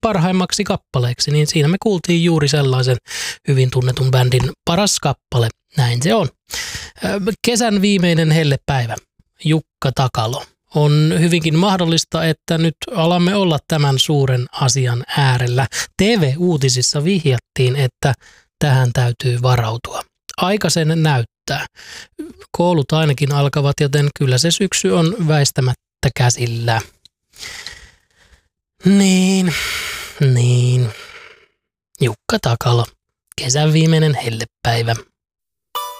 parhaimmaksi kappaleeksi, niin siinä me kuultiin juuri sellaisen hyvin tunnetun bändin paras kappale. Näin se on. Kesän viimeinen hellepäivä. Jukka Takalo. On hyvinkin mahdollista, että nyt alamme olla tämän suuren asian äärellä. TV-uutisissa vihjattiin, että tähän täytyy varautua. Aika sen näyttää. Koulut ainakin alkavat, joten kyllä se syksy on väistämättä käsillä. Niin. Jukka Takalo. Kesän viimeinen hellepäivä.